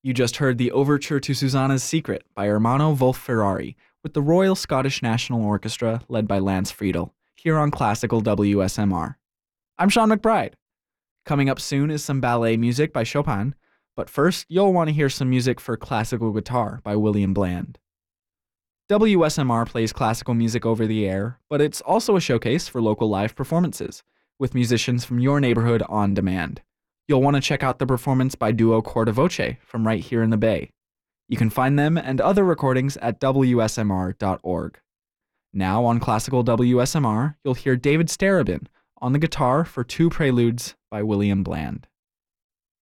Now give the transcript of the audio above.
You just heard the Overture to Susanna's Secret by Ermanno Wolf-Ferrari with the Royal Scottish National Orchestra led by Lance Friedel, here on Classical WSMR. I'm Sean McBride. Coming up soon is some ballet music by Chopin, but first you'll want to hear some music for classical guitar by William Bland. WSMR plays classical music over the air, but it's also a showcase for local live performances, with musicians from your neighborhood on demand. You'll want to check out the performance by duo Corda Voce from right here in the Bay. You can find them and other recordings at WSMR.org. Now on Classical WSMR, you'll hear David Starobin on the guitar for Two Preludes by William Bland.